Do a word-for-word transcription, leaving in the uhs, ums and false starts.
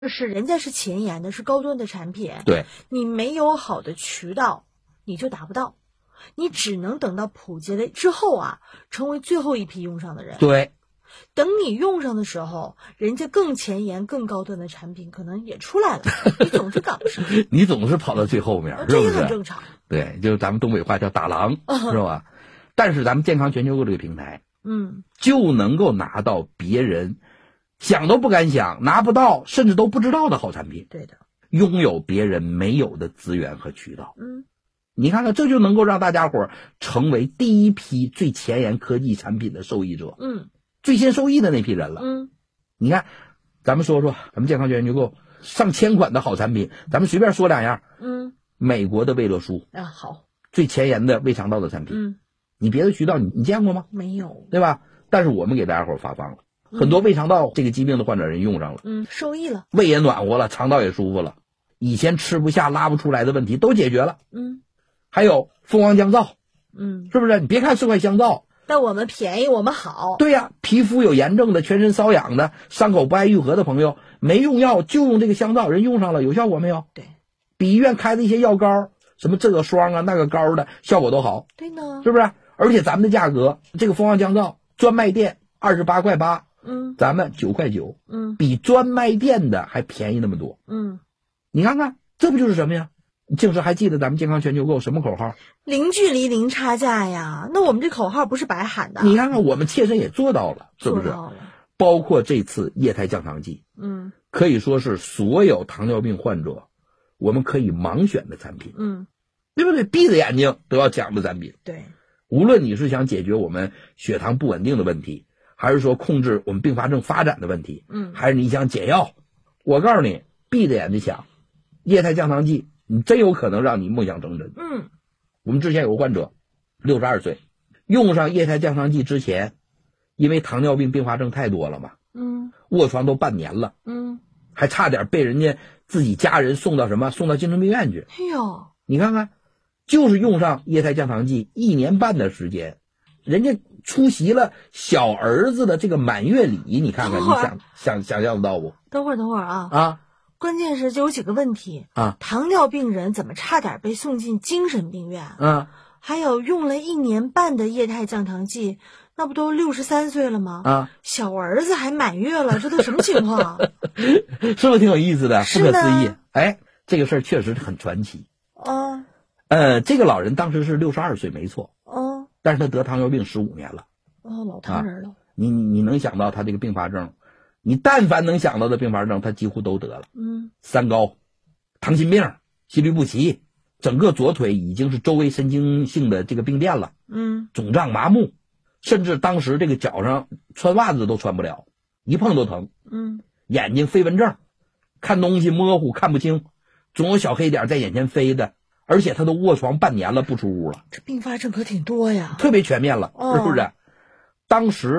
是人家是前沿的，是高端的产品， 对， 你没有好的渠道，你就达不到，你只能等到普及了之后啊，成为最后一批用上的人。 对， 等你用上的时候，人家更前沿、更高端的产品可能也出来了，你总是赶不上， 你总是跑到最后面，是不是？ 这也很正常。 对，就是咱们东北话叫打狼，是吧？但是咱们健康全球购这个平台， 嗯， 就能够拿到别人想都不敢想、拿不到甚至都不知道的好产品。 对的， 拥有别人没有的资源和渠道。 嗯， 你看看，这就能够让大家伙成为第一批最前沿科技产品的受益者， 嗯， 最先受益的那批人了。 嗯， 你看，咱们说说咱们健康全球购上千款的好产品，咱们随便说两样。 嗯， 美国的胃乐舒啊，好， 最前沿的胃肠道的产品。 嗯， 你别的渠道你你见过吗？ 没有， 对吧？但是我们给大家伙发放了，很多胃肠道这个疾病的患者人用上了， 嗯，受益了， 胃也暖和了，肠道也舒服了，以前吃不下拉不出来的问题都解决了。 嗯， 还有蜂王降皂， 嗯， 是不是？你别看是块香皂， 但我们便宜，我们好。 对呀，皮肤有炎症的、全身瘙痒的、伤口不爱愈合的朋友，没用药就用这个香皂，人用上了有效果没有？ 对， 比医院开的一些药膏，什么这个霜啊那个膏的效果都好， 对呢， 是不是？而且咱们的价格，这个蜂王降皂专卖店二十八块八， 嗯， 咱们九块九， 嗯， 比专卖店的还便宜那么多。 嗯， 你看看，这不就是什么呀？静时还记得咱们健康全球购什么口号？ 零距离零差价呀，那我们这口号不是白喊的。 你看看，我们切身也做到了，是不是？ 做到了。 包括这次液态降糖剂， 嗯， 可以说是所有糖尿病患者我们可以盲选的产品， 嗯， 对不对？闭着眼睛都要讲的产品。 对， 无论你是想解决我们血糖不稳定的问题，还是说控制我们并发症发展的问题， 嗯， 还是你想解药，我告诉你，闭着眼睛想，液态降糖剂，你真有可能让你梦想成真。 嗯， 我们之前有个患者，六十二岁，用上液态降糖剂之前，因为糖尿病并发症太多了嘛， 嗯， 卧床都半年了， 嗯， 还差点被人家自己家人送到什么，送到精神病院去。 哎呦， 你看看，就是用上液态降糖剂一年半的时间，人家出席了小儿子的这个满月礼，你看看，你想想想象得到不？ 等会儿，等会儿啊啊！ 关键是就有几个问题啊， 糖尿病人怎么差点被送进精神病院？ 啊， 还有用了一年半的液态降糖剂，那不都六十三岁了吗？ 啊， 小儿子还满月了，这都什么情况？ 是不是挺有意思的？不可思议！ 是哎，这个事儿确实很传奇。 啊， 呃，这个老人当时是六十二岁，没错。 嗯， 但是他得糖尿病十五年了。 哦，老糖人了。 啊、你你你能想到他这个并发症？你但凡能想到的并发症，他几乎都得了。 嗯， 三高、糖心病、心律不齐，整个左腿已经是周围神经性的这个病变了。 嗯， 肿胀麻木，甚至当时这个脚上穿袜子都穿不了，一碰都疼。 嗯， 眼睛飞蚊症，看东西模糊看不清，总有小黑点在眼前飞的，而且他都卧床半年了，不出屋了。 这并发症可挺多呀， 特别全面了， 哦、 是不是？当时